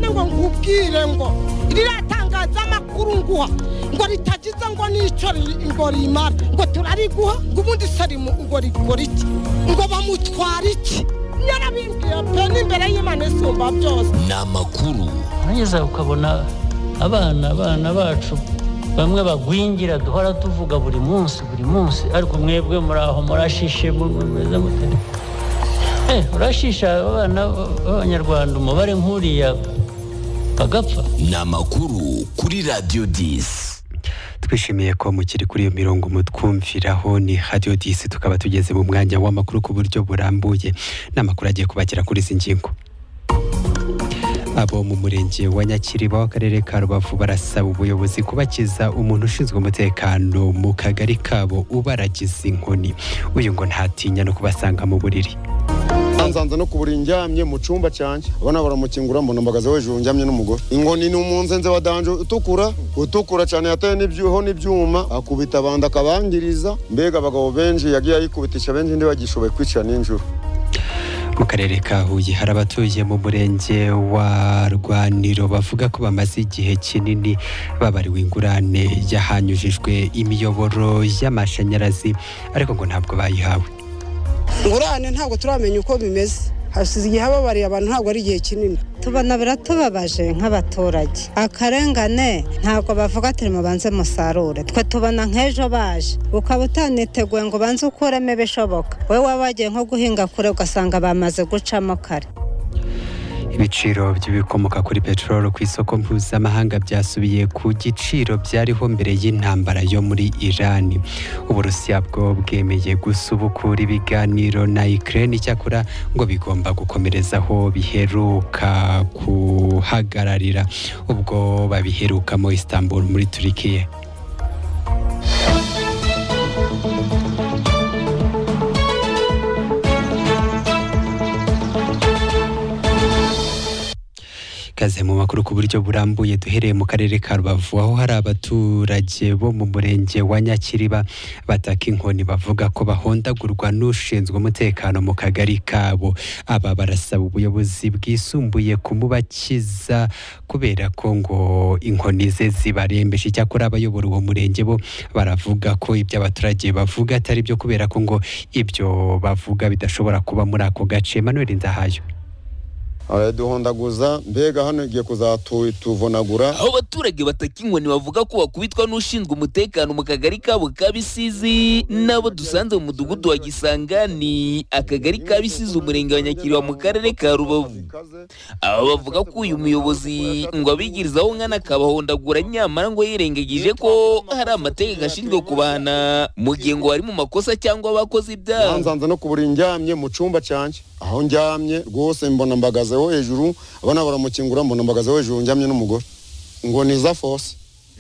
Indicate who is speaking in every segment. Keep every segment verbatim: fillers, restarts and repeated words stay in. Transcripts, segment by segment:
Speaker 1: none ngo nkubwire ngo riratangaza amakuru nguha ngo ritagize ngo nico ngo rimara ngo turariguha ngo ubundi sari ngo rigora iki ngo bamutwara iki yarabimbiye pe n'imbere y'Imana isumba byose
Speaker 2: n'amakuru
Speaker 3: nageza ukabona abana abana bacu bamwe bagwingira duhora tuvuga buri munsi buri munsi ariko mwebwe muri aho murashishe mumeze mute eh urashisha abana b'Abanyarwanda umubare nkuriya bagapfa
Speaker 2: n'amakuru kuri Radio dix.
Speaker 4: Twishimiye ko mukiri kuri iyo mirongo mutwumviraho ni Radio dix, tukaba tugeze mu mwanya w'amakuru ku buryo burambuye n'amakuru agiye kubakira kuri izi ngingo. Abo mu murenge wa Nyakiriba w'akarere ka Rubavu barasaba ubuyobozi kubakiza umuntu ushinzwe umutekano mu kagari kabo ubaragize inkoni. Uyu ngo ntatinya no kubasanga mu buriri.
Speaker 5: Nzanza no kuburi njyamye mu cumba cyanje abana baramukingura mbona mbagaze hejuru njyamye n'umugore inkoni ni umunzenze wa danje utukura utukura cyane yataye n'ibyuho n'ibyuma akubita banda kabangiriza mbega abagabo benshi yagiye ayikubitisha benshi ndi bagishoboye kwica n'injuru.
Speaker 4: Mu karere ka Huye hari abatuye mu murenge wa Rwaniro bavuga ko bamaze igihe kinini babariwe ingurane yahanyujijwe imiyoboro y'amashanyarazi ariko ngo ntabwo bayihawe.
Speaker 6: Ngurane ntabwo turamenya uko bimeze hasize igihe hababariye abantu ntabwo ari igihe kinini.
Speaker 7: Tubona biratubabaje nk'abaturage akarengane ntabwo bavuga ati mubanze musarure twe tubona nk'ejo baje ukaba utaniteguye ngo banze ukuremo ibishoboka we wabagiye nko guhinga kure ugasanga bamaze gucamo kare.
Speaker 4: Ibiciro by'ibikomoka kuri petrol ku isoko mpuzamahanga byasubiye ku giciro byariho mbere y'intambara yo muri Iran. Uburusiya bwo bwemeye gusubukura ibiganiro na Ukraine cyakora ngo bigomba gukomerezaho biheruka kuhagararira ubwo babiheruka mu Istanbul muri Turkiya. Kaze mu makuru ku buryo burambuye duhereye mu karere ka Rubavu aho hari abaturage bo mu murenge wa Nyakiriba bataka inkoni bavuga ko bahondagurwa n'ushinzwe umutekano mu kagari kabo. Aba barasaba ubuyobozi bwisumbuye kumubakiza kubera ko ngo inkoni ze zibarembeje. Cyakora abayobora uwo murenge bo baravuga ko ibyo abaturage bavuga atari byo kubera ko ngo ibyo bavuga bidashobora kuba muri ako gace. Emmanuel Ndahayo
Speaker 5: duhondaguza mbega hano igiye kuzatuvunagura.
Speaker 8: Aho abaturage bataka inkoni bavuga ko bakubitwa n'ushinzwe umutekano mu kagari kabo ka Bisizi nabo dusanze mu mudugudu wa Gisangani akagari ka Bisizi umurenge wa Nyakiriba mu karere ka Rubavu. Aba bavuga ko uyu muyobozi ngo abigirizaho nkana kabahondagura nyamara ngo yirengagije ko hari amategeko ashinzwe kubahana mu gihe ngo bari mu makosa cyangwa bakoze ibyaha.
Speaker 5: Nzanza no kuburi njyamye mu cumba cyanje aho njyamye rwose mbona mbagaze hejuru abana baramukingura mbona mbagaze hejuru njyamye n'umugore ngo ni za force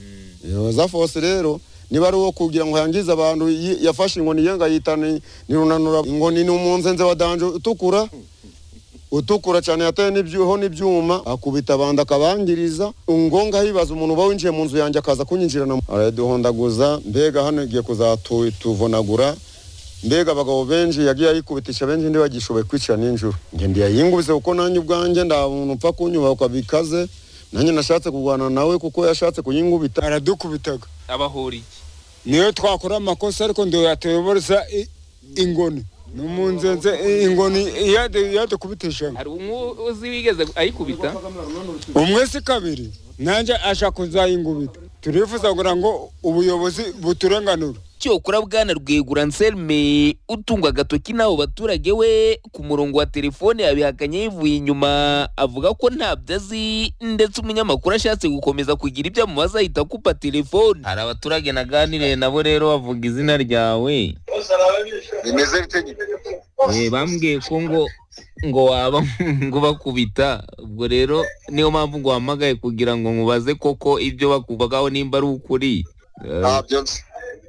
Speaker 5: yo za force rero niba ari wo kugira ngo yangize abantu yafashe inkoni yenga yitane ni runanura inkoni ni umunzenze wa danje utukura utukura cyane yataye n'ibyuho n'ibyuma akubita banda kabangiriza ngonga hibaza umuntu bawinjiye mu nzu yanjye akaza kunyinjirana araduhondaguza mbega hano igiye kuzatuvunagura mbega abagabo benshi yagiye ayikubitisha benshi ndi bagishoboye kwica n'injuru ngende yayingubise uko nanjye ubwanjye nda muntu upfa kunyuba ukabikaze nanjye nashatse kurwana nawe kuko yashatse kuyingubita
Speaker 9: aradukubitaga
Speaker 8: abahori
Speaker 9: niyo twakora amakosa ariko ndo yatuyobora ingoni numunzenze ingoni yade yadukubitisha.
Speaker 8: Hari umwe uzi wigeze ayikubita
Speaker 9: umwe si kabiri nanjye ashaka kuzayingubita. Turifuza kugira ngo ubuyobozi buturenganura.
Speaker 8: Cyokora bwana Rwegura Anselme utungwa agatoki n'abo baturage we ku murongo wa telefone yabihakanye yivuye inyuma avuga ko ntabyo azi ndetse umunyamakuru ashatse gukomeza kugira ibyo amubaza ahita akupa telefone. Hari abaturage naganiriye nabo rero bavuga izina ryawe
Speaker 5: bimeze bitegeko
Speaker 8: eh bambwiye ko ngo ngo waba ngo bakubita ubwo rero niyo mpamvu ngo wamagaye kugira ngo nkubaze koko ibyo bakubagaho nimba ari ukuri.
Speaker 5: ntabyo nzi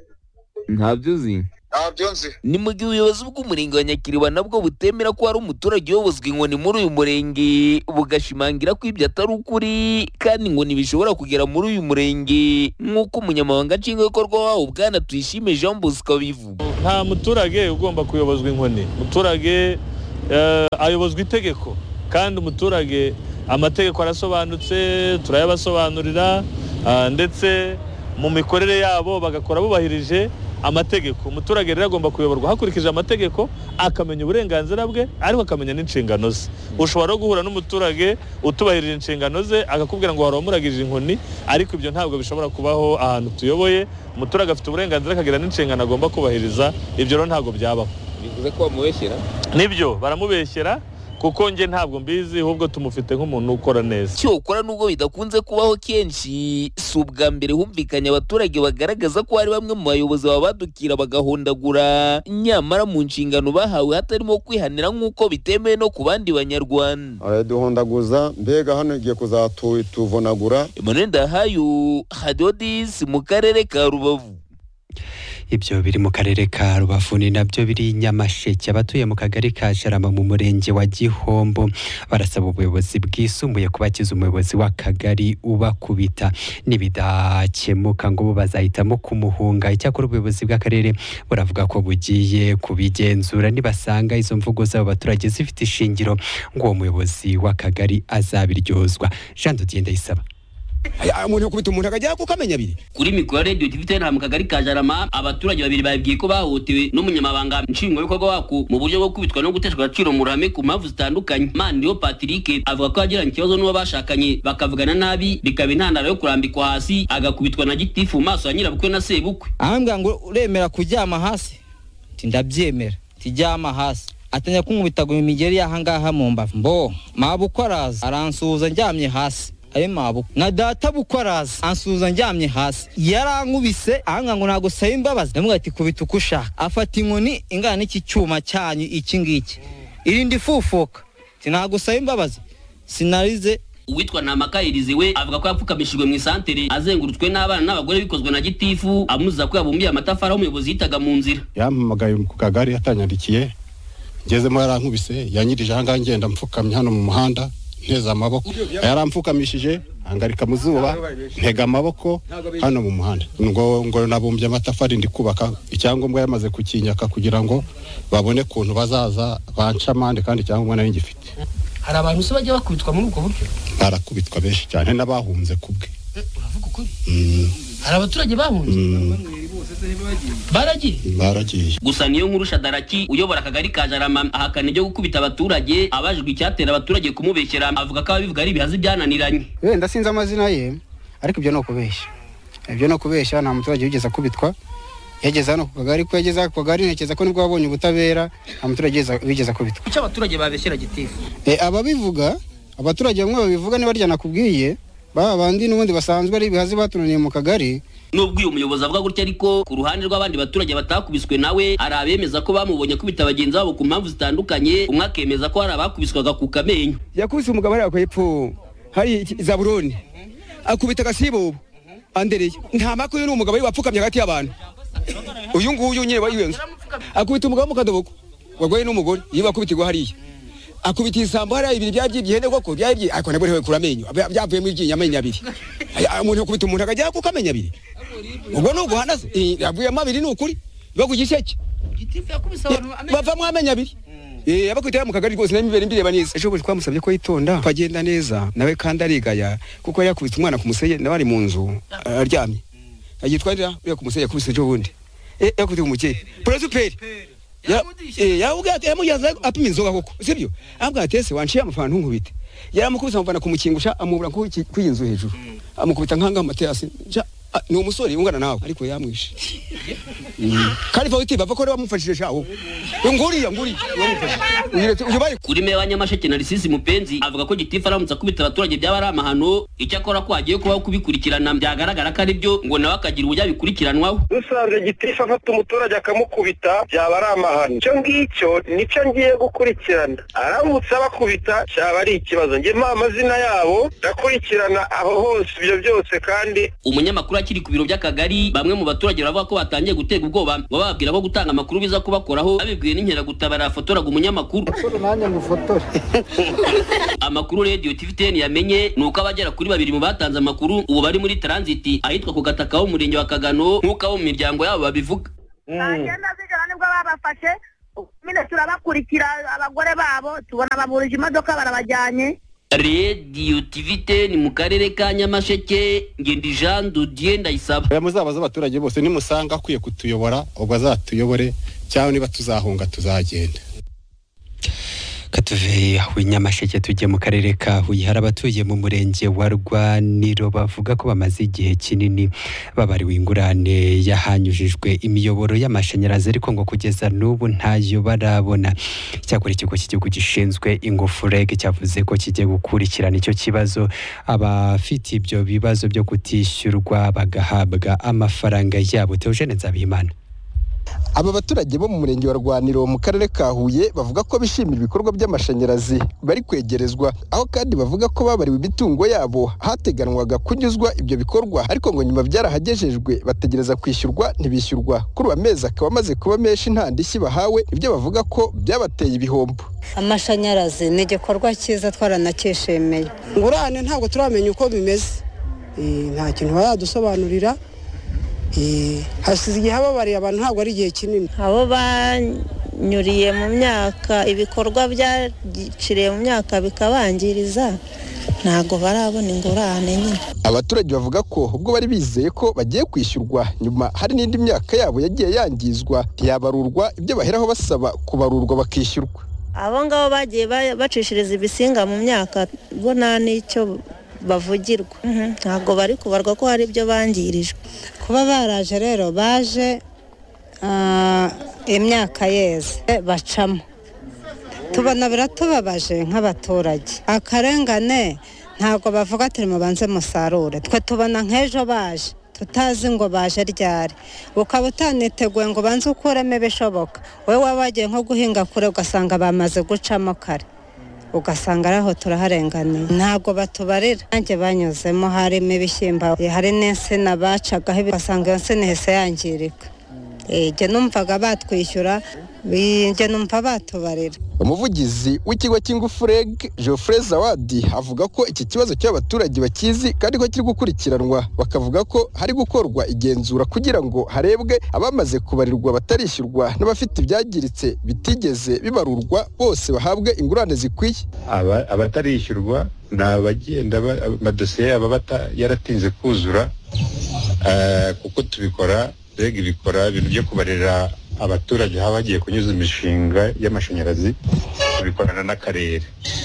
Speaker 8: ntabyo uzi
Speaker 5: ntabyo nzi
Speaker 8: ni mu gihe ubuyobozi bw'umurenge wa Nyakiriba nabwo butemera ko hari umuturage uyobozwa inkoni muri uyu murenge bugashimangira ko ibyo atari ukuri kandi inkoni bishobora kugera muri uyu murenge nk'uko umunyamabanga nshingwabikorwa wawo bwana Tuyishime Jean Bosco bivuga.
Speaker 10: Nta muturage ugomba kuyobozwa inkoni. Umuturage uh, ayobozwa itegeko kandi umuturage amategeko arasobanutse turayabasobanurira ndetse mu mikorere yabo bagakora bubahirije amategeko. Umuturage rero agomba kuyoborwa hakurikije amategeko, akamenya uburenganzira bwe ariko akamenya n'inshingano ze. Ushobora guhura n'umuturage utubahirije inshingano ze akakubwira ngo waramuragije inkoni, ariko ibyo ntabwo bishobora kubaho ahantu tuyoboye. Umuturage afite uburenganzira akagira n'inshingano agomba kubahiriza, ibyo rero ntabwo byabaho.
Speaker 8: Bivuze ko bamubeshyera?
Speaker 10: Nibyo, baramubeshyera kuko nge ntabwo mbizi, ahubwo tumufite nk'umuntu ukora neza.
Speaker 8: Cyo ukora nubwo bidakunze kubaho kenshi, si ubwa mbere humvikanye abaturage bagaragaza ko hari bamwe mu bayobozi babadukira bagahondagura, nyamara mu nshingano bahawe hatarimo kwihanira nk'uko bitemewe no ku bandi banyarwanda.
Speaker 5: Araduhondaguza, mbega hano igiye kuzatuvunagura.
Speaker 8: Emmanuel Ndahayo, Radio dix mu karere ka Rubavu.
Speaker 4: Ibyo biri mu karere ka Rubavu ni nabyo biri Nyamasheke. Abatuye mu kagari ka Jarama mu murenge wa Gihombo barasaba ubuyobozi bwisumbuye kubakiza umuyobozi w'akagari ubakubita, nibidakemuka ngo bazahitamo kumuhunga. Icyakora ubuyobozi bw'akarere buravuga ko bugiye kubigenzura, nibasanga izo mvugo z'abo baturage zifite ishingiro ngo uwo muyobozi w'akagari azabiryozwa. Jean Dodier Ndayisaba.
Speaker 11: Umuntu ukubita umuntu akajya kukamenya biri.
Speaker 12: Kuri mikoro Radio T V tena mu kagari ka Jarama, abaturage babiri babwiye ko bahotewe n'umunyamabanga nshingwabikorwa wako mu buryo bwo kubitwa no guteshwa agaciro mu ruhame ku mpamvu zitandukanye. Mandiyo Patrick avuga ko yagiranye ikibazo n'uwo bashakanye bakavugana nabi, bikaba intandaro yo kurambikwa hasi agakubitwa na gitifu mu maso ya nyirabukwe na sebukwe.
Speaker 13: Ahambwa ngo uremera kujyama hasi, ati ndabyemera, tijyama hasi. Atanya kunkubitaga mu migeri yahangaha mu mbavu. Mbo mabukwe araza aransuhuza njyamye hasi. Aye mabu na data bukwaraza ansuza njyamye hasi, yarankubise ahanga ngo nago saye imbabazi. Ndamubwira ati kubita ukushaka, afata inkoni ingana n'iki cyuma cyanyu iki ngiki, irindi fufuka ati nago saye imbabazi sinarize.
Speaker 12: Uwitwa Namakayirize we avuga ko yapfukamishijwe mu isantere azengurutswe n'abana n'abagore bikozwe na gitifu, amuzuza ko yabumbiye amatafari umuyobozi yitaga mu nzira.
Speaker 14: Yampamagaye ku kagari yatanyandikiye, ngezemo yarankubise, yanyirije ahanga ngenda mfukamye hano mu muhanda nteza amaboko, yaramfukamishije angarika mu zuba ntega amaboko hano mu muhanda, ngo ngo nabumbye amatafari ndi kubaka. Icyangombwa yamaze kukinyaka kugira ngo babone kuntu bazaza banca amande, kandi icyangombwa nari ngifite.
Speaker 11: Hari abantu se bajya bakubitwa muri ubwo buryo?
Speaker 14: Barakubitwa benshi cyane n'abahunze kubwe.
Speaker 11: Uravuga ukuri? Hari abaturage bahunze baragiye
Speaker 14: baragiye
Speaker 12: gusa niyo nkuru Shadaraki uyobora akagari ka Jarama ahakana ibyo gukubita abaturage. Abajijwe icyatera abaturage kumubeshyera avuga ko ababivuga ari ibihazi byananiranye.
Speaker 6: Wenda sinzi amazina ye, ariko ibyo no kubeshya, ibyo no kubeshya. Nta muturage wigeze akubitwa, yageze hano ku kagari ko yageze ku kagari, ntekeza ko nibwo babonye ubutabera. Nta muturage wigeze akubitwa.
Speaker 11: Icyo abaturage babeshyera gitifu,
Speaker 6: eh ababivuga abaturage bamwe babivuga niba rya nakubwiye, baba bandi n'ubundi basanzwe ari ibihazi batunaniye mu kagari.
Speaker 12: Nubwo uyu muyobozi avuga gutya, ariko ku ruhande rw'abandi baturage batakubiswe nawe hari abemeza ko bamubonye kubita bagenzi babo ku mpamvu zitandukanye. Umwe akemeza ko hari abakubiswaga ku kamenyo.
Speaker 11: Yakubise umugabo ari akwepfo hari Zaburoni akubita gasibo andereye, nta makuru y'uno mugabo wapfukamye hagati y'abantu. Uyu nguyu nyine wayiwenze akubita umugabo mu kadoboko wagwaye n'umugore yiba kubitirwa hariya, akubita isambo hariya ibiri byabyibye hene koko byabye, ariko nabwo rewe kuramenyo byavuye muri ry'inyamenya abiri. Umuntu akubita umuntu akajya ku kamenya abiri, ubwo nugo hanaze yavuye amabiri n'ukuri bagugisheke
Speaker 6: gitifu yakubise abantu
Speaker 11: bava mu amenya abiri. Eh abakubita mu kagari rwose n'imibere mbireba neza. Ejo buri twamusabye ko yitonda kwagenda neza nawe kandi arigaya, kuko yakubita umwana ku museye nawe ari mu nzu aryamye, agitwarira uriya ku museye yakubise ejo bundi. Eh yakubita umukeye prosuperi ya eh yawuga yamuyaza apima inzoga koko sibyo, abwa atese wanciye amafaranga nkubite, yaramukubise amuvana ku mukingusha amubura ku kwinzu hejuru, amukubita nkanga amateyasi. Ni umusore ungana nawe ariko yamwishe. Kari fawiti bava ko bamufashije shawo. Nguriya nguri yamufashije.
Speaker 12: Kuri meya wa Nyamasheke na Risisi Mupenzi avuga ko gitifu aramutse akubita abaturage byaba ari amahano, icyakora ko agiye kubaho kubikurikirana byagaragara ko ari byo ngo nawe akagira uburyo abikurikiranwaho.
Speaker 15: Dusanze gitifu afata umuturage akamukubita byaba ari amahano, cyo ngicyo nicyo ngiye gukurikirana. Aramutse abakubita cyaba ari ikibazo, nge ma amazina yabo ndakurikirana aho hose ibyo byose. Kandi
Speaker 12: umunyamakuru akiri ku biro by'akagari, bamwe mu baturage baravuga ko batangiye gutega ubwoba, bababwira ko gutanga amakuru biza kubakoraho, abibwiye n'inkera gutabara fotoraga umunyamakuru.
Speaker 6: Nanjye ngufotore.
Speaker 12: Amakuru Radio T V ten yamenye nuko abagera kuri babiri mu batanze amakuru ubu bari muri transit ahitwa ku gataka ho murenge wa Kagano, nkuko abo mu miryango yabo babivuga.
Speaker 16: Agenda zijana nibwo babafashe, mine turabakurikira abagore babo tubona baburije imodoka barabajyanye,
Speaker 12: Radio T V ten mu karere ka Nyamasheke ngendi Jean Dodier Ndayisaba.
Speaker 14: Aya muzabaza abaturage bose nimusanga akwiye kutuyobora ubwo azatuyobore cyangwa niba tuzahunga tuzagenda.
Speaker 4: Katuve Nyamasheke tujye mu karere ka Huye hari abatuye mu murenge wa Rwaniro bavuga ko bamaze igihe kinini babariwe ingurane yahanyujijwe imiyoboro y'amashanyarazi ariko ngo kugeza n'ubu ntayo barabona. Cyakora ikigo cy'igihugu gishinzwe ingufu R E G cyavuze ko kigiye gukurikirana icyo kibazo abafite ibyo bibazo byo kutishyurwa bagahabwa amafaranga yabo. Theogene Nzabimana.
Speaker 17: Aba baturage bo mu murenge wa Rwaniro mu karere ka Huye bavuga ko bishimira ibikorwa by'amashanyarazi bari kwegerezwa, aho kandi bavuga ko babariwe imitungo yabo hateganwaga kunyuzwa ibyo bikorwa ariko ngo nyuma byarahagejejwe bategereza kwishyurwa ntibishyurwa. Kuri amezi akaba amaze kuba menshi nta ndishyi bahawe, ibyo bavuga ko byabateye ibihombo.
Speaker 7: Amashanyarazi ni igikorwa cyiza twaranakishimiye.
Speaker 1: Ngurane ntabwo turamenya uko bimeze, nta kintu baradusobanurira. Hasize igihe hababariye abantu ntabwo ari igihe kinini.
Speaker 18: Abo banyuriye mu myaka ibikorwa byaciriye mu myaka bikabangiriza ntabwo barabona ingurane nyine.
Speaker 17: Abaturage bavuga ko ubwo bari bizeye ko bagiye kwishyurwa nyuma hari n'indi myaka yabo yagiye yangizwa ntiyabarurwa, ibyo baheraho basaba kubarurwa bakishyurwa.
Speaker 18: Abo ngabo bagiye bacishiriza ibisinga mu myaka bo nta n'icyo bavugirwa, ntabwo bari kubarwa ko hari ibyo bangirijwe.
Speaker 7: Kuba baraje rero baje imyaka yeze bacamo, tubona biratubabaje nk'abaturage. Akarengane ntabwo bavuga ati mubanze musarure, twe tubona nk'ejo baje tutazi ngo baje ryari, ukaba utaniteguye ngo banze ukuremo ibishoboka. Wowe waba wagiye nko guhinga kure ugasanga bamaze gucamo kare, ugasanga araho turaharenganiye, ntabwo batubarira. Nanjye banyuzemo harimo ibishyimbo, hari n'insina bacagaho ugasanga iyo nsina ihise yangirika. Ege numvaga batwishyura, njye numva batubarira.
Speaker 17: Umuvugizi w'ikigo cy'ingufu R E G Geoffrey Zawadi avuga ko iki kibazo cy'abaturage bakizi kandi ko kiri gukurikiranwa, bakavuga ko hari gukorwa igenzura kugira ngo harebwe abamaze kubarirwa batarishyurwa n'abafite ibyagiritse bitigeze bibarurwa bose bahabwe ingurane zikwiye.
Speaker 19: Aba abatarishyurwa n'abagenda amadosiye yabo yaratinze kuzura, kuko tubikora R E G bikora ibintu byo kubarira abaturage habagiye kunyuza imishinga y'amashanyarazi, tubikorana n'akarere.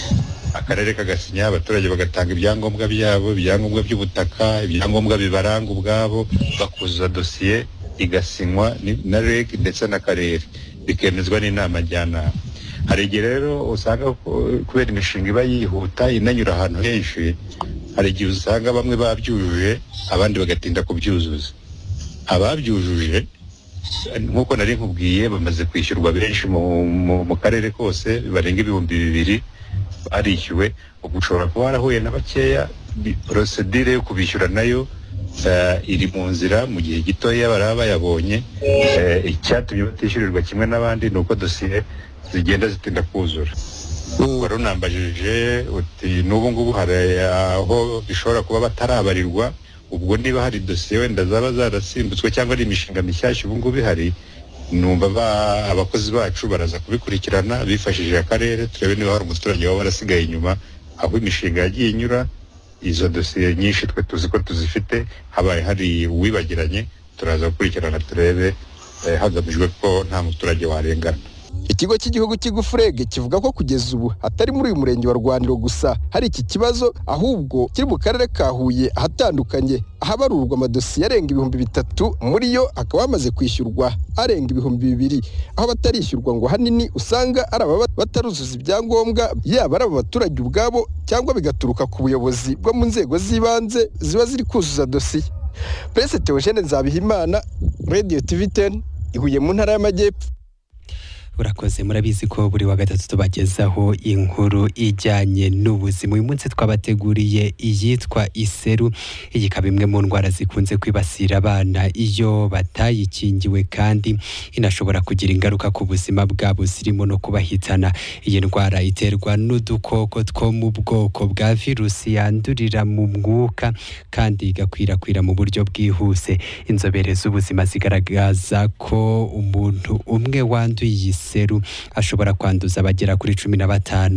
Speaker 19: Akarere kagasinya, abaturage bagatanga ibyangombwa byabo, ibyangombwa by'ubutaka, ibyangombwa bibaranga ubwabo, bakuzuza dosiye igasinywa na R E G ndetse n'akarere, bikemezwa n'inama njyanama. Hari igihe rero usanga kubera imishinga iba yihuta inanyura ahantu henshi, hari igihe usanga bamwe babyujuje abandi bagatinda kubyuzuza. Ababyujuje nk'uko nari nkubwiye bamaze kwishyurwa benshi mu karere kose, barenga ibihumbi bibiri barishyuwe. Ubwo ushobora kuba warahuye na bakeya, procedure yo kubishyura nayo iri mu nzira mu gihe gitoya baraba bayabonye. Icyatumye batishyurirwa kimwe n'abandi ni uko dosiye zigenda zitinda kuzura. Wari unambajije uti n'ubu ngubu hari aho bishobora kuba batarabarirwa, ubwo niba hari dosiye wenda zaba zarasimbutse cyangwa ari imishinga mishyashya ubu ngubu ihari, numva abakozi bacu baraza kubikurikirana bifashishije akarere, turebe niba hari umuturage waba warasigaye inyuma aho imishinga yagiye inyura. Izo dosiye nyinshi twe tuzi ko tuzifite, habaye hari uwibagiranye turaza gukurikirana turebe hagamijwe ko nta muturage warengana.
Speaker 17: Ikigo cy'igihugu cy'ingufu R E G kivuga ko kugeza ubu atari muri uyu murenge wa Rwaniro gusa hari iki kibazo, ahubwo kiri mu karere ka Huye ahatandukanye, ahabarurwa amadosiye arenga ibihumbi bitatu, muri yo akaba hamaze kwishyurwa arenga ibihumbi bibiri, aho batarishyurwa ngo hanini usanga ari ababa bataruzuza ibyangombwa, yaba ari abaturage ubwabo cyangwa bigaturuka ku buyobozi bwo mu nzego z'ibanze ziba ziri kuzuza dosiye. Prince Theogene Nzabihimana, Radio T V ten, Ihuye mu ntara y'Amajyepfo.
Speaker 4: Urakoze. Murabizi ko buri wa gatatu tubagezaho inkuru ijyanye n'ubuzima. Uyu munsi twabateguriye iyitwa iseru. Iyi ikaba imwe mu ndwara zikunze kwibasira abana iyo batayikingiwe kandi inashobora kugira ingaruka ku buzima bwabo zirimo no kubahitana. Iyi ndwara iterwa n'udukoko two mu bwoko bwa virusi yandurira mu mwuka kandi igakwirakwira mu buryo bwihuse. Inzobere z'ubuzima zigaragaza ko umuntu umwe wanduye iyi seru ashobora kwanduza abagera kuri cumi na batanu. Nta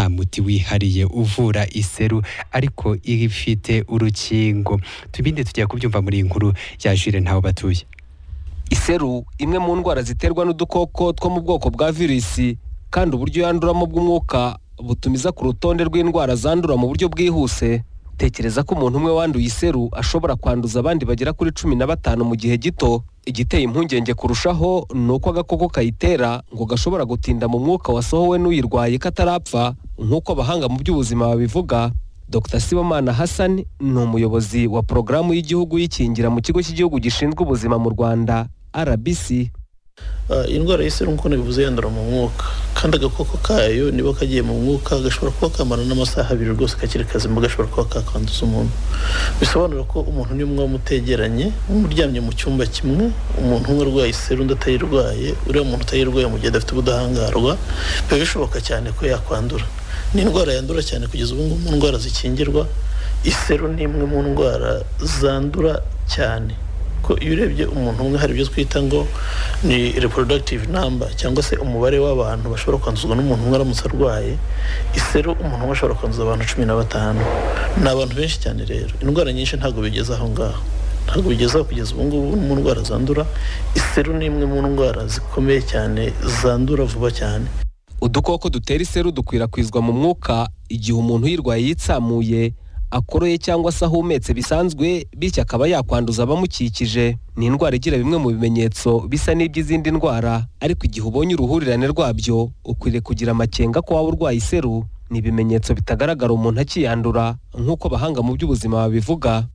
Speaker 4: nta muti wihariye uvura iseru ariko ifite urukingo. Tubindi tugiye kubyumva muri inkuru ya Jire ntaho batuye.
Speaker 20: Iseru imwe mu ndwara ziterwa n'udukoko two mu bwoko bwa virusi kandi uburyo yanduramo bw'umwuka butumiza ku rutonde rw'indwara zandura mu buryo bwihuse. Tekereza ko umuntu umwe wanduye iseru ashobora kwanduza abandi bagera kuri cumi na batanu mu gihe gito. Igiteye impungenge kurushaho ni uko agakoko kayitera ngo gashobora gutinda mu mwuka wasohowe n'uyirwaye katarapfa nk'uko abahanga mu by'ubuzima babivuga. Doctor Sibomana Hassan ni umuyobozi wa porogaramu y'igihugu y'ikingira mu kigo cy'igihugu gishinzwe ubuzima mu Rwanda R B C.
Speaker 21: Uh, indwara y'iseru nk'uko nabivuze yandura mu mwuka kandi agakoko kayo niba kagiye mu mwuka gashobora kuba kamara n'amasaha abiri rwose kakiri kazima gashobora kuba kakwanduza umuntu. Bisobanura ko umuntu ni umwe mutegeranye umuryamye mu cyumba kimwe, umuntu umwe arwaye iseru undi atayirwaye, uriya muntu utayirwaye mu gihe adafite ubudahangarwa biba bishoboka cyane ko yakwandura. Ni indwara yandura cyane kugeza ubu ngubu mu ndwara zikingirwa. Iseru ni imwe mu ndwara zandura cyane ko iyo urebye umuntu umwe hari ibyo twita ngo ni reproductive number cyangwa se umubare w'abantu bashobora kwanduzwa n'umuntu umwe aramutse arwaye. Iseru umuntu umwe ashobora kwanduza abantu cumi na batanu. Ni abantu benshi cyane rero. Indwara nyinshi ntabwo bigeze aho ngaho ntabwo bigeze aho kugeza ubu ngubu mu ndwara zandura. Iseru ni imwe mu ndwara zikomeye cyane zandura vuba cyane.
Speaker 20: Udukoko dutera iseru dukwirakwizwa mu mwuka igihe umuntu yirwaye yitsamuye, akoroye cyangwa se ahumetse bisanzwe, bityo akaba yakwanduza abamukikije. Ni indwara igira bimwe mu bimenyetso bisa n'iby'izindi ndwara, ariko igihe ubonye uruhurirane rwabyo ukwiriye kugira amakenga ko waba urwaye iseru. Ni ibimenyetso bitagaragara umuntu akiyandura nk'uko abahanga mu by'ubuzima babivuga.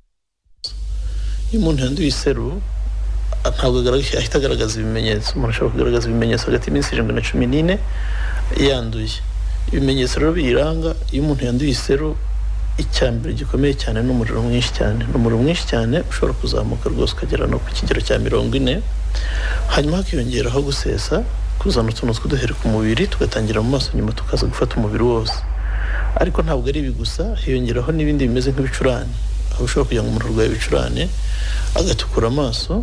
Speaker 21: Iyo umuntu yanduye iseru ntabwo ahita agaragaza ibimenyetso. Umuntu ashobora kugaragaza ibimenyetso hagati y'iminsi irindwi na cumi n'ine yanduye. Ibimenyetso rero biranga iyo umuntu yanduye iseru, icyambere gikomeye cyane n'umuriro mwinshi cyane n'umuriro mwinshi cyane ushobora kuzamuka rwose ukagera no ku kigero cya mirongo ine. Hanyuma hakiyongeraho gusesa, kuzana utuntu tw'uduheri ku mubiri tugatangira mu maso, nyuma tukaza gufata umubiri wose. Ariko ntabwo ari ibi gusa, hiyongeraho n'ibindi bimeze nk'ibicurane, aho ushobora kugira ngo umuntu arwaye ibicurane agatukura amaso,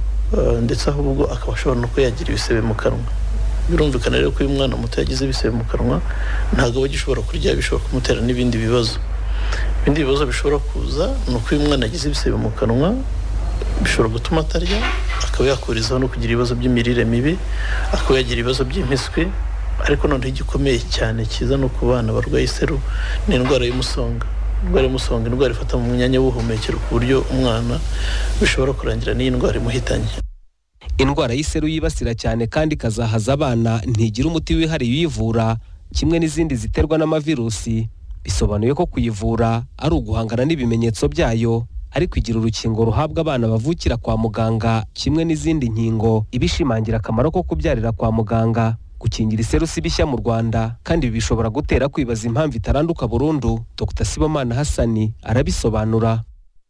Speaker 21: uh, ndetse ahubwo akaba ashobora no kuyagira ibisebe mu kanwa. Birumvikana rero ko uyu mwana muto yagize ibisebe mu kanwa ntabwo aba agishobora kurya, bishobora kumutera n'ibindi bibazo. Ibindi bibazo bishobora kuza ni uko uyu mwana agize ibisebe mu kanwa bishobora gutuma atarya, akaba yakurizaho no kugira ibibazo by'imirire mibi, akaba yagira ibibazo by'impiswi. Ariko noneho igikomeye cyane kiza no ku bana barwaye iseru ni indwara y'umusonga. Indwara y'umusonga, indwara ifata mu myanya y'ubuhumekero ku buryo umwana bishobora kurangira n'iyi ndwara imuhitanye.
Speaker 20: Indwara y'iseru yibasira cyane kandi ikazahaza abana ntigira umuti wihariye uyivura, kimwe n'izindi ziterwa n'amavirusi. Bisobanuye ko kuyivura ari uguhangana n'ibimenyetso byayo, ariko igira urukingo ruhabwa abana bavukira kwa muganga, kimwe n'izindi nkingo ibishimangira akamaro ko kubyarira kwa muganga. Gukingira iseru si bishya mu Rwanda kandi bishobora gutera kwibaza impamvu itaranduka burundu. Doctor Sibomana Hassan arabisobanura.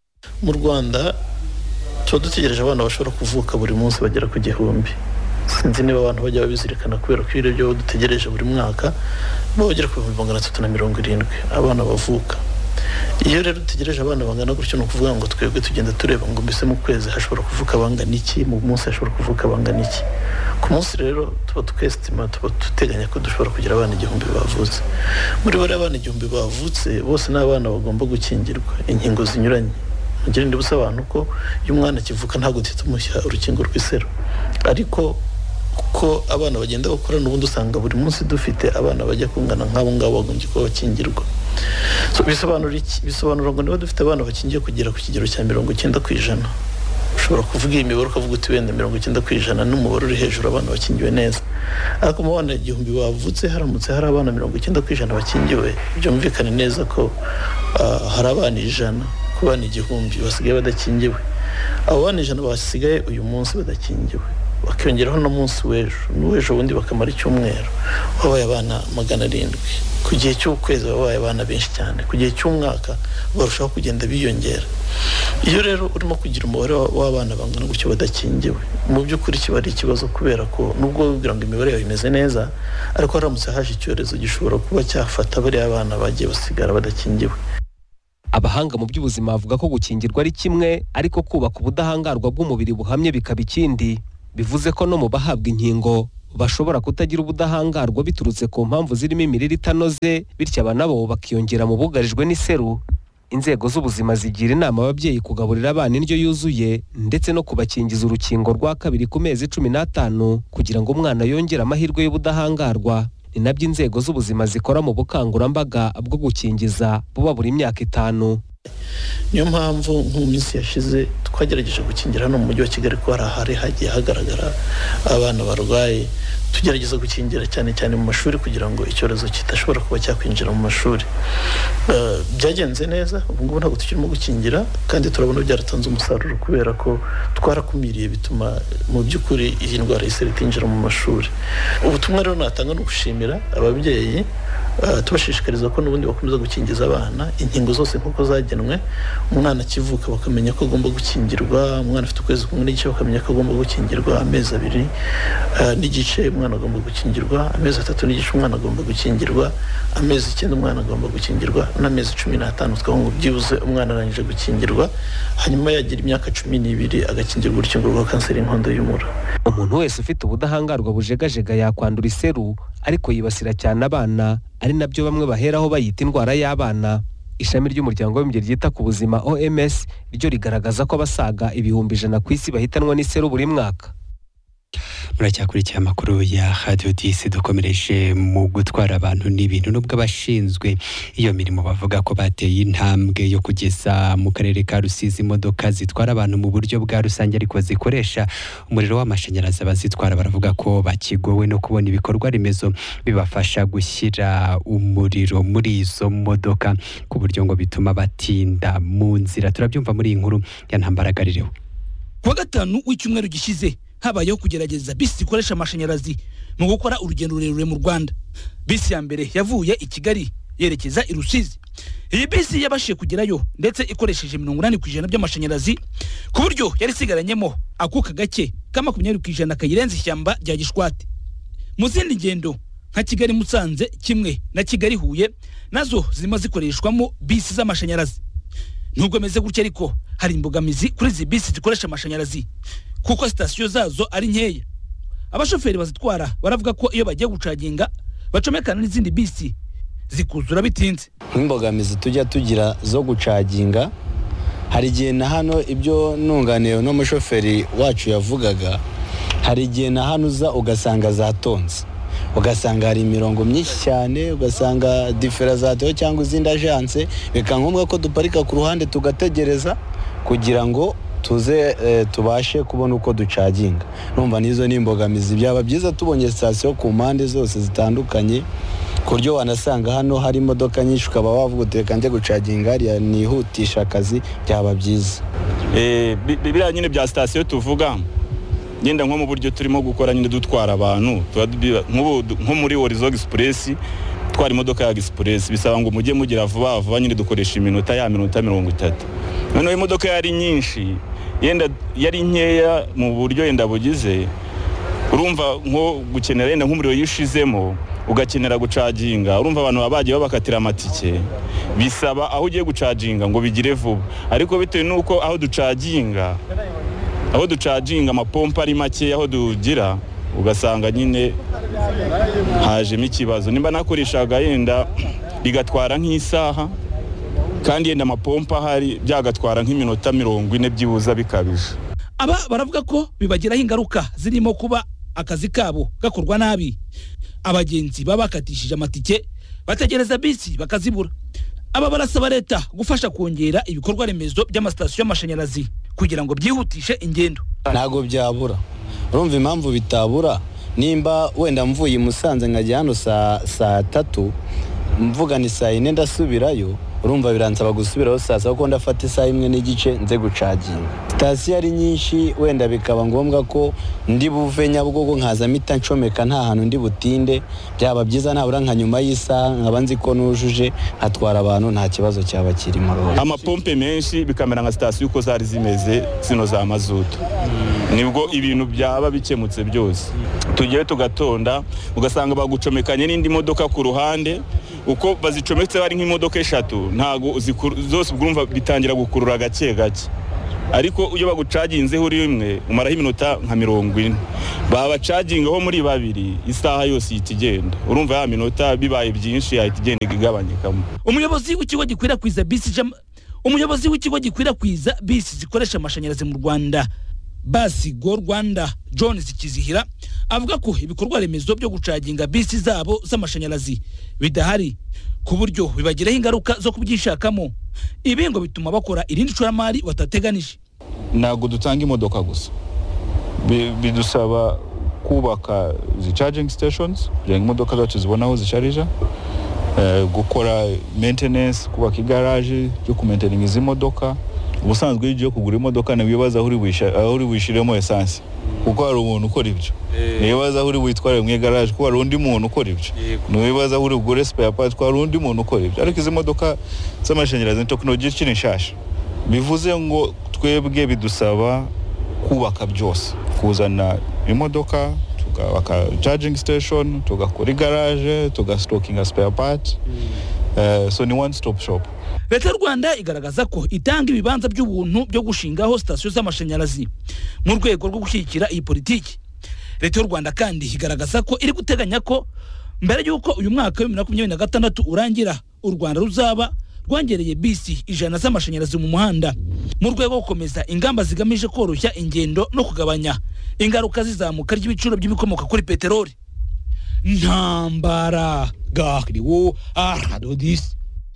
Speaker 21: Mu Rwanda tuba dutegereje abana bashobora kuvuka buri munsi bagera ku gihumbi. Sinzi niba abantu bajya babizirikana kubera ko ibyo dutegereje buri mwaka bagera ku bihumbi magana atatu na mirongo irindwi abana bavuka. Iyo rero dutegereje abana bangana gutyo ni ukuvuga ngo twebwe tugenda tureba ngo mbese mu kwezi hashobora kuvuka bangana iki, mu munsi hashobora kuvuka bangana iki. Ku munsi rero tuba tukestima, tuba duteganya ko dushobora kugira abana igihumbi bavutse. Muri bari abana igihumbi bavutse bose n'abana bagomba gukingirwa inkingo zinyuranye. Mugira ndi busa abantu ko iyo umwana kivuka ntabwo tumushya urukingo rw'iseru, ariko ko abana bagenda bakura n'ubundi usanga buri munsi dufite abana bajya kungana nk'abo ngabo bagombye kuba bakingirwa. So bisobanura iki? Bisobanura ngo niba dufite abana bakingiye kugera ku kigero cya mirongo icyenda ku ijana, ushobora kuvuga iyi mibare ukavuga uti wenda mirongo icyenda ku ijana n'umubare uri hejuru abana bakingiwe neza. Ariko mu bana igihumbi bavutse haramutse hari abana mirongo icyenda ku ijana bakingiwe, byumvikane neza ko uh, hari abana ijana ku bana igihumbi basigaye badakingiwe. Abo bana ijana basigaye uyu munsi badakingiwe, bakiyongeraho no munsi w'ejo n'uw'ejo bundi bakamara icyumweru, babaye abana magana arindwi. Ku gihe cy'ukwezi babaye abana benshi cyane, ku gihe cy'umwaka barushaho kugenda biyongera. Iyo rero urimo kugira umubare w'abana bangana gutyo badakingiwe, mu by'ukuri kiba ari ikibazo, kubera ko nubwo wibwira ngo imibare yawe imeze neza, ariko haramutse haje icyorezo gishobora kuba cyafata bariya abana bagiye basigara badakingiwe.
Speaker 20: Abahanga mu by'ubuzima bavuga ko gukingirwa ari kimwe, ariko kubaka ubudahangarwa bw'umubiri buhamye bikaba ikindi. Bivuze ko no mu bahabwa inkingo bashobora kutagira ubudahangarwa biturutse ku mpamvu zirimo imirire itanoze bityo aba nabo bakiyongera mu bugarijwe n'iseru. Inzego z'ubuzima zigira inama ababyeyi kugaburira abana indyo yuzuye ndetse no kubakingiza urukingo rwa kabiri ku mezi cumi n'atanu kugira ngo umwana yongere amahirwe y'ubudahangarwa. Ni nabyo inzego z'ubuzima zikora mu bukangurambaga bwo gukingiza buba buri myaka itanu.
Speaker 21: Niyo mpamvu mu minsi yashize twagerageje gukingira hano mu mujyi wa Kigali ko hari ahari hagiye hagaragara abana barwaye, tugerageza gukingira cyane cyane mu mashuri kugira ngo icyorezo kitashobora kuba cyakwinjira mu mashuri. Uh, byagenze neza, ubu ngubu ntabwo tukirimo gukingira kandi turabona byaratanze umusaruro kubera ko twarakumiriye bituma mu by'ukuri iyi ndwara y'iseri itinjira mu mashuri. Ubutumwa rero natanga no gushimira ababyeyi Uh, tubashishikariza ko n'ubundi bakomeza gukingiza abana inkingo zose nk'uko zagenwe. Umwana akivuka bakamenya ko agomba gukingirwa, umwana afite ukwezi kumwe n'igice bakamenya ko agomba gukingirwa, amezi abiri uh, n'igice umwana agomba gukingirwa, amezi atatu n'igice umwana agomba gukingirwa, amezi icyenda umwana agomba gukingirwa, n'amezi cumi n'atanu twavuga ngo byibuze umwana arangije gukingirwa, hanyuma yagira imyaka cumi n'ibiri agakingirwa urukingo rwa kanseri y'inkondo y'umura.
Speaker 20: Umuntu wese ufite ubudahangarwa bujegajega yakwandura iseru, ariko yibasira cyane abana, ari nabyo bamwe baheraho bayita indwara y'abana. Ishami ry'umuryango w'abibumbye ryita ku buzima O M S ryo rigaragaza ko abasaga ibihumbi ijana ku isi bahitanwa n'iseru buri mwaka.
Speaker 4: Muracyakurikiye amakuru ya Radio dix, dukomereje mu gutwara abantu n'ibintu. Nubwo abashinzwe iyo mirimo bavuga ko bateye intambwe yo kugeza mu karere ka Rusizi imodoka zitwara abantu mu buryo bwa rusange ariko zikoresha umuriro w'amashanyarazi, abazitwara baravuga ko bakigowe no kubona ibikorwa remezo bibafasha gushyira umuriro muri izo modoka ku buryo ngo bituma batinda mu nzira. Turabyumva muri iyi nkuru ya Ntambaragarireho.
Speaker 3: Kuwa gatanu w'icyumweru gishize habayeho kugerageza bisi zikoresha amashanyarazi mu gukora urugendo rurerure mu Rwanda. Bisi ya mbere yavuye i Kigali yerekeza i Rusizi. Iyi bisi yabashije kugerayo ndetse ikoresheje mirongo inani ku ijana by'amashanyarazi ku buryo yari isigaranyemo akuka gake ka makumyabiri ku ijana kayirenza ishyamba rya Gishwati. Mu zindi ngendo nka Kigali Musanze kimwe na Kigali Huye nazo zirimo zikoreshwamo bisi z'amashanyarazi. Nubwo meze gutya ariko hari imbogamizi kuri izi bisi zikoresha amashanyarazi kuko sitasiyo zazo ari nkeya. Abashoferi bazitwara baravuga ko iyo bagiye gucaginga bacomekana n'izindi bisi zikuzura bitinze.
Speaker 22: Imbogamizi tujya tugira zo gucaginga, hari igihe na hano ibyo nunganiye no mushoferi wacu yavugaga, hari igihe na hano uza ugasanga zatonze, ugasanga hari imirongo myinshi cyane, ugasanga difera zateho cyangwa izindi agence, bika ngombwa ko duparika ku ruhande tugategereza kugira ngo tuze e, tubashe kubona uko ducaginga. Numva nizo n'imbogamizi. Byaba byiza tubonye station ku mpande zose zitandukanye ku buryo wanasanga hano hari imodoka nyinshi ukaba wavuga uteka nje gucaginga hariya nihutisha akazi, byaba byiza.
Speaker 23: Eh bibira nyine bya station tuvuga ngenda nko mu buryo turimo gukora nyine dutwara abantu nko muri Horizon Express twara imodoka ya Express bisaba ngo mujye mugira vuba vuba nyine dukoresha iminota ya minota mirongo itatu. None imodoka yari nyinshi yenda yari nkeya mu buryo yenda bugize, urumva nko gukenera yenda nk'umuriro yishizemo ugakenera gucaginga, urumva abantu babagiye babakatira amatike, bisaba aho ugiye gucaginga ngo bigire vuba. Ariko bitewe nuko aho ducaginga aho ducaginga amapompa ari make aho dugira, ugasanga nyine hajemo ikibazo. Nimba nakoreshaga yenda bigatwara nk'isaha kandi yenda amapompa hari byagatwara nk'iminota mirongo ine byibuza bikabije.
Speaker 3: Aba baravuga ko bibagiraho ingaruka zirimo kuba akazi kabo gakorwa nabi. Abagenzi baba bakatishije amatike bategereza bisi bakazibura. Aba barasaba leta gufasha kongera ibikorwa remezo by'amasitasiyo y'amashanyarazi kugira ngo byihutishe ingendo.
Speaker 22: Ntago byabura. Urumva impamvu bitabura, nimba wenda mvuye Musanze nkajya hano saa saa tatu mvuga ni saa ine ndasubirayo, urumva biransaba gusubiraho saa saba ko ndafata isaha imwe n'igice nze gucaginga. Sitasiyo ari nyinshi wenda bikaba ngombwa ko ndi buve Nyabugogo nkaza mita ncomeka nta hantu ndi butinde, byaba byiza nabura nka nyuma y'isaha nkaba nzi ko nujuje nkatwara abantu nta kibazo cyaba kirimo.
Speaker 23: Amapompe menshi bikamera nka sitasiyo uko zari zimeze zino za mazutu, nibwo ibintu byaba bikemutse byose. Tugiye tugatonda ugasanga bagucomekanye n'indi modoka ku ruhande, uko bazicometse bari nk'imodoka eshatu ntago zose urumva bitangira gukurura gake gake. ariko iyo bagucaginzeho uri imwe umaraho iminota nka mirongo ine babacagingaho muri babiri isaha yose ihita igenda urumva ya minota bibaye byinshi yahita igenda igabanyikamo.
Speaker 3: umuyobozi w'ikigo gikwirakwiza bisi jam... umuyobozi w'ikigo gikwirakwiza bisi zikoresha amashanyarazi mu Rwanda Basi Go Rwanda John Zikizihira avuga ko ibikorwa remezo byo gucaginga bisi zabo z'amashanyarazi bidahari ku buryo bibagiraho ingaruka zo kubyishakamo. Ibi ngo bituma bakora irindi shoramari batateganije.
Speaker 23: Ntabwo dutanga imodoka gusa, bidusaba kubaka zi charging stations kugira ngo imodoka zacu zibone aho zisharija, gukora maintenance, kubaka igaraje ryo kumaintain izi modoka. Ubusanzwe iyo kugura imodoka ni wibaza aho uri wishiremo essence kuko hari umuntu ukora ibyo, nibaza aho uri witware mu garage kuko hari undi muntu ukora ibyo, nibaza aho uri gure spare parts kuko hari undi muntu ukora ibyo. Ariko izi modoka z'amashanyarazi technology kiri nshasha, bivuze ngo twebwe bidusaba kubaka byose, kuzana imodoka tukabaka charging station, tugakora garage, tugastockinga spare parts. Uh, so ni one stop shop.
Speaker 3: Leta y'u Rwanda igaragaza ko itanga ibibanza by'ubuntu byo gushingaho sitasiyo z'amashanyarazi mu rwego rwo gushyigikira iyi politiki. Leta y'u Rwanda kandi igaragaza ko iri guteganya ko mbere y'uko uyu mwaka wa bibiri na makumyabiri na gatandatu urangira u Rwanda ruzaba rwangereye bisi ijana z'amashanyarazi mu muhanda mu rwego rwo gukomeza ingamba zigamije koroshya ingendo no kugabanya ingaruka zizamuka ry'ibiciro by'ibikomoka kuri peteroli. Ntambara gahriwo aradodis.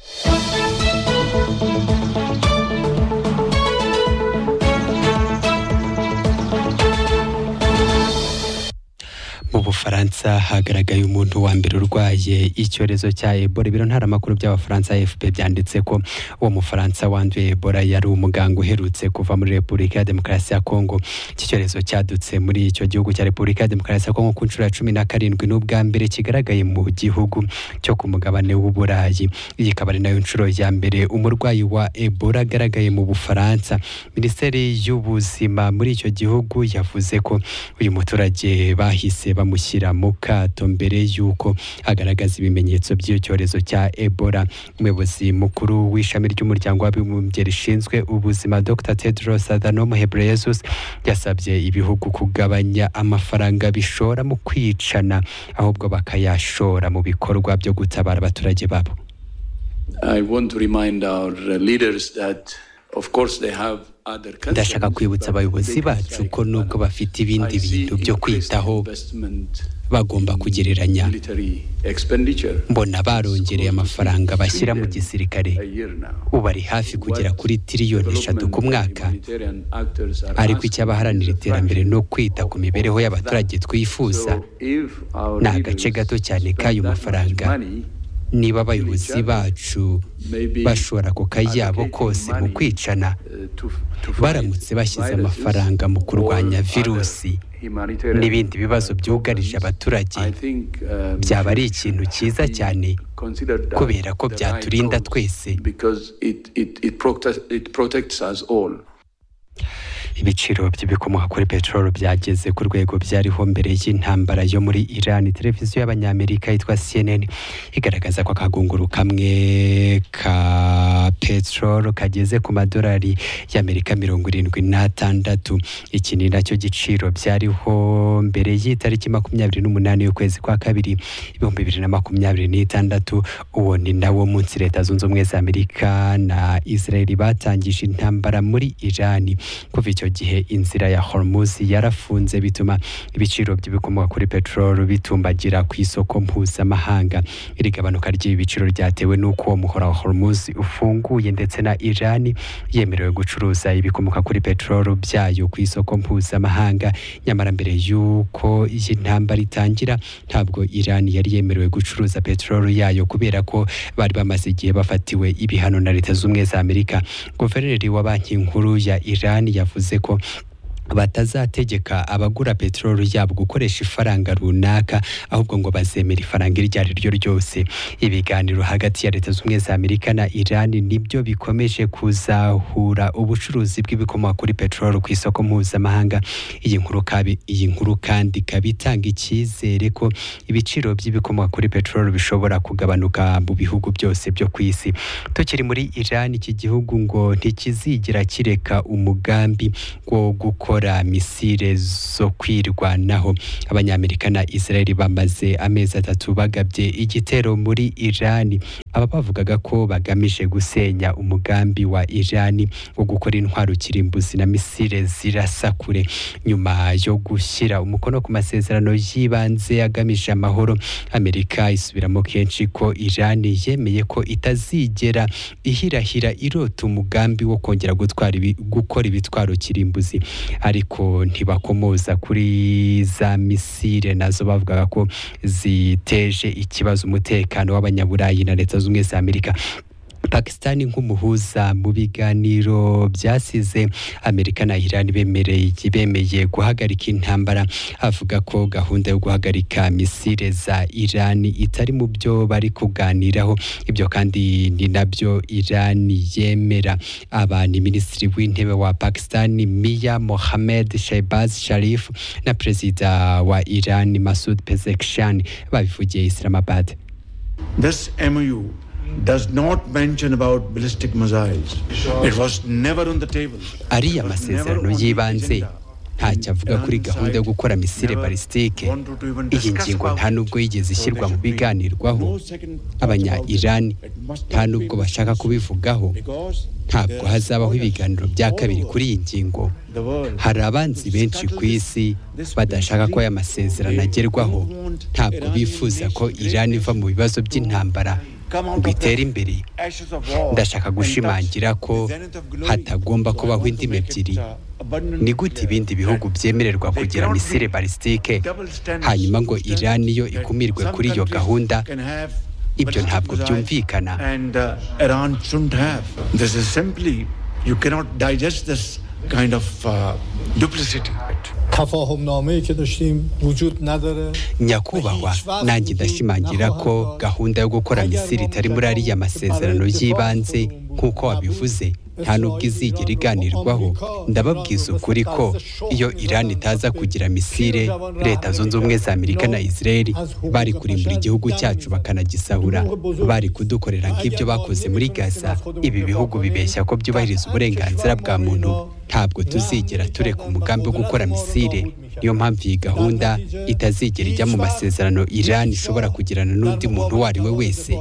Speaker 4: Mu Bufaransa hagaragaye umuntu wa mbere urwaye icyorezo cya Ebola. Ibiro ntaramakuru by'Abafaransa A F P byanditse ko uwo Mufaransa wanduye Ebola yari umuganga uherutse kuva muri Repubulika ya Demokarasi ya Kongo. Iki cyorezo cyadutse muri icyo gihugu cya Repubulika ya Demokarasi ya Kongo ku nshuro ya cumi na karindwi n'ubwa mbere kigaragaye mu gihugu cyo ku mugabane w'Uburayi. Iyi ikaba ari nayo nshuro ya mbere umurwayi wa Ebola agaragaye mu Bufaransa. Minisiteri y'Ubuzima muri icyo gihugu yavuze ko uyu muturage bahise bamushyira mu kato mbere y'uko agaragaza ibimenyetso by'icyo cyorezo cya Ebola. Umuyobozi mukuru w'ishami ry'umuryango w'abibumbye rishinzwe ubuzima Dr Tedros Adhanom Ghebreyesus yasabye ibihugu kugabanya amafaranga bishora mu kwicana ahubwo bakayashora mu bikorwa byo gutabara abaturage babo.
Speaker 2: I want to remind our leaders that of course they have.
Speaker 4: Ndashaka kwibutsa abayobozi bacu ko nubwo bafite ibindi bintu byo kwitaho bagomba kugereranya. Mbona barongereye amafaranga bashyira mu gisirikare, ubu ari hafi kugera kuri tiriyoni eshatu ku mwaka, ariko icyabaharanira iterambere no kwita ku mibereho y'abaturage twifuza ni agace gato cyane k'ayo mafaranga. Niba abayobozi bacu bashora ako kayabo kose mu kwicana, baramutse bashyize amafaranga mu kurwanya virusi n'ibindi bibazo byugarije abaturage, byaba ari ikintu cyiza cyane kubera ko byaturinda twese. Ibiciro by'ibikomoka kuri petrol byageze ku rwego byariho mbere y'intambara yo muri Iran. Televiziyo y'abanyamerika yitwa C N N igaragaza ko akagunguru kamwe ka petrol kageze ku madolari y'Amerika mirongo irindwi n'atandatu. Iki ni nacyo giciro byariho mbere y'itariki makumyabiri n'umunani y'ukwezi kwa kabiri ibihumbi bibiri na makumyabiri n'itandatu. Uwo ni nawo munsi Leta Zunze Ubumwe za Amerika na Israel batangije intambara muri Iran. Kuva icyo gihe inzira ya Hormuz yarafunze bituma ibiciro by'ibikomoka kuri petrol bitumbagira ku isoko mpuzamahanga. Iri gabanuka ry'ibiciro ryatewe n'uko uwo muhora wa Hormuz ufunguye ndetse na Iran yemerewe gucuruza ibikomoka kuri petrol byayo ku isoko mpuzamahanga. Nyamara mbere y'uko iyi ntambara itangira ntabwo Iran yari yemerewe gucuruza petrol yayo kubera ko bari bamaze igihe bafatiwe ibihano na Leta Zunze Ubumwe za Amerika. Guverineri wa banki nkuru ya Iran yavuze ko batazategeka abagura peteroli yabo gukoresha ifaranga runaka ahubwo ngo bazemera ifaranga iryo ari ryo ryose. Ibiganiro hagati ya Leta z'Ubumwe za Amerika na Iran nibyo bikomeje kuzahura ubucuruzi bw'ibikomoka kuri peteroli ku isoko mpuzamahanga. Iyi nkuru kabi iyi nkuru kandi kabitanga icyizere ko ibiciro by'ibikomoka kuri peteroli bishobora kugabanuka mu bihugu byose byo ku isi. Tukiri muri Iran, iki gihugu ngo ntikizigira kireka umugambi wo gukora misile zo kwirwanaho. Abanyamerika na Israel bamaze amezi atatu bagabye igitero muri Iran. Aba bavugaga ko bagamije gusenya umugambi wa Iran wo gukora intwaro kirimbuzi na misile zirasa kure. Nyuma yo gushyira umukono ku masezerano y'ibanze agamije amahoro, Amerika isubiramo kenshi ko Iran yemeye ko itazigera ihirahira irota umugambi wo kongera gutwara ibi, gukora ibitwaro kirimbuzi, ariko ntibakomoza kuri za misile nazo bavugaga ko ziteje ikibazo umutekano w'abanyaburayi na Leta z'Ubumwe za Amerika. Pakistan nk'umuhuza mu biganiro byasize Amerika na Iran bemereye bemeye guhagarika intambara, avuga ko gahunda yo guhagarika misile za Iran itari mu byo bari kuganiraho. Ibyo kandi ni nabyo Iran yemera. Aba ni Minisitiri w'Intebe wa Pakistan Mia Mohammed Shehbaz Sharif na Perezida wa Iran Masoud Pezeshkian babivugiye Islamabad.
Speaker 5: This M O U does not mention about ballistic missiles. It was never on the table.
Speaker 4: Ariya masezerano y'ibanze ntacyo avuga kuri gahunda yo gukora misile balistike. Iyi ngingo nta nubwo yigeze ishyirwa mu biganirwaho. Abanya Iran nta nubwo bashaka kubivugaho. Ntabwo hazabaho ibiganiro bya kabiri kuri iyi ngingo. Hari abanzi benshi ku isi badashaka ko aya masezerano agerwaho. Ntabwo bifuza ko Iran iva mu bibazo by'intambara ngo itere imbere. Ndashaka gushimangira ko hatagomba kubaho indimi ebyiri. Ni gute ibindi bihugu byemererwa kugira misile balistike hanyuma ngo Iran yo ikumirwe kuri iyo gahunda? Ibyo ntabwo byumvikana.
Speaker 5: And uh, Iran shouldn't have. This is simply, you cannot digest this kind of uh, duplicity.
Speaker 4: Nyakubahwa, nanjye ndashimangira ko gahunda yo gukora misile itari muri ariya masezerano y'ibanze nk'uko wabivuze nta nubwo izigera iganirwaho. Ndababwiza ukuri ko iyo Iran itaza kugira misile, Leta Zunze Ubumwe za Amerika na Israel bari kurimbura igihugu cyacu bakanagisahura, bari kudukorera nk'ibyo bakoze muri Gaza. Ibi bihugu bibeshya ko byubahiriza uburenganzira bwa muntu. Ntabwo tuzigera tureka umugambi wo gukora misile. Niyo mpamvu iyi gahunda itazigera ijya mu masezerano Iran ishobora kugirana n'undi muntu uwo ari we wese.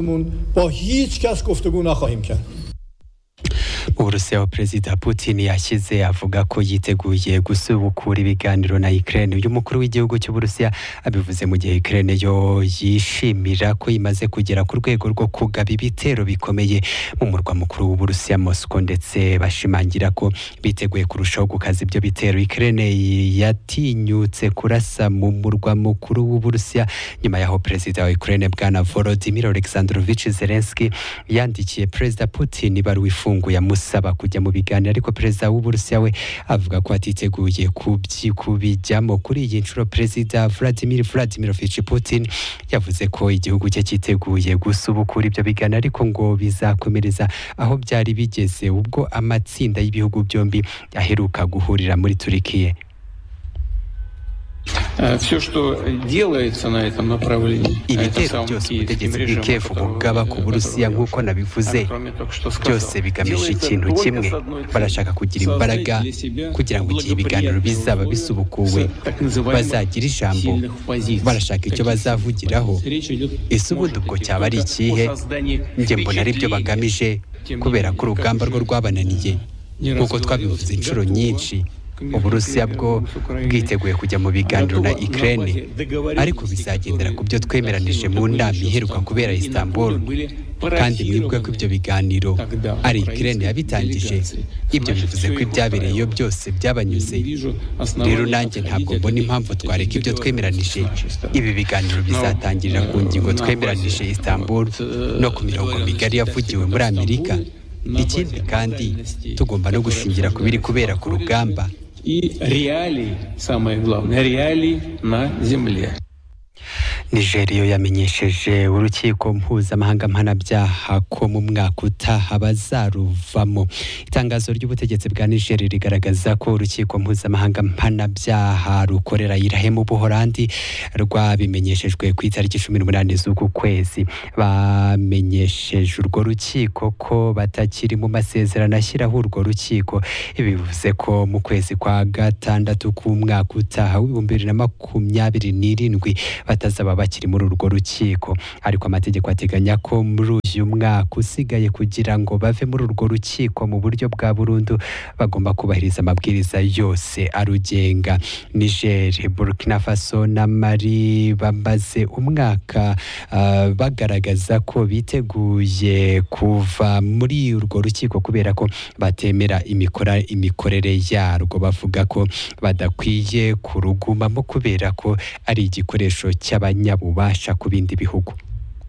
Speaker 4: Uburusiya, Perezida Putin yashyize avuga ko yiteguye gusubukura ibiganiro na Ukraine. Uyu mukuru w'igihugu cy'Uburusiya abivuze mu gihe Ukraine yo yishimira ko imaze kugera ku rwego rwo kugaba ibitero bikomeye mu murwa mukuru w'Uburusiya Moscow, ndetse bashimangira ko biteguye kurushaho gukaza ibyo bitero. Ukraine yatinyutse kurasa mu murwa mukuru w'Uburusiya nyuma yaho Perezida wa Ukraine bwana Volodymyr Alexandrovich Zelensky yandikiye Perezida Putin ibaruwa ifunguye amusaba kujya mu biganiro, ariko Perezida w'Uburusiya we avuga ko atiteguye kubijyamo. Kuri iyi nshuro Perezida Vladimir Vladimirovich Putin yavuze ko igihugu cye cyiteguye gusubukura ibyo biganiro, ariko ngo bizakomereza aho byari bigeze ubwo amatsinda y'ibihugu byombi aheruka guhurira muri Turikiya. Ibitero byose ubutegetsi bw'i Kiev bugaba ku Burusiya nk'uko nabivuze byose bigamije ikintu kimwe. Barashaka kugira imbaraga kugira ngo igihe ibiganiro bizaba bisubukuwe bazagira ijambo, barashaka icyo bazavugiraho. Ese ubundi ubwo cyaba ari ikihe? Njye mbona ari byo bagamije, kubera ko urugamba rwo rwabananiye nk'uko twabivuze inshuro nyinshi. Uburusiya bwo bwiteguye kujya mu biganiro na Ukraine, ariko bizagendera ku byo twemeranije mu nama iheruka kubera Istanbul, kandi mwibwe ko ibyo biganiro ari Ukraine yabitangije. Ibyo bivuze ko ibyabereye iyo byose byabanyuze. Rero nanjye ntabwo mbona impamvu twareka ibyo twemeranije. Ibi biganiro bizatangirira ku ngingo twemeranije Istanbul no ku mirongo migari yavugiwe muri Amerika. Ikindi kandi tugomba no gushingira ku biri kubera ku rugamba.
Speaker 8: и реалий, самое главное, реалий на земле.
Speaker 4: Nigeria yamenyesheje urukiko mpuzamahanga mpanabyaha ko mu mwaka utaha bazaruvamo. Itangazo ry'ubutegetsi bwa Nigeria rigaragaza ko urukiko mpuzamahanga mpanabyaha rukorera irahe mu Buholandi rwabimenyeshejwe ku itariki cumi n'umunani z'uku kwezi. Bamenyesheje urwo rukiko ko batakiri mu masezerano ashyiraho urwo rukiko. Ibi bivuze ko mu kwezi kwa gatandatu k'umwaka utaha w'ibihumbi bibiri na makumyabiri n'irindwi batazaba bakiri muri urwo rukiko, ariko amategeko ateganya ko muri uyu mwaka usigaye kugira ngo bave muri urwo rukiko mu buryo bwa burundu bagomba kubahiriza amabwiriza yose arugenga. Niger, Burkina Faso na Mali bamaze umwaka uh, bagaragaza ko biteguye kuva muri urwo rukiko kubera ko batemera imikora imikorere yarwo, bavuga ko badakwiye kurugumamo kubera ko ari igikoresho cy'abanyabubasha ku bindi bihugu.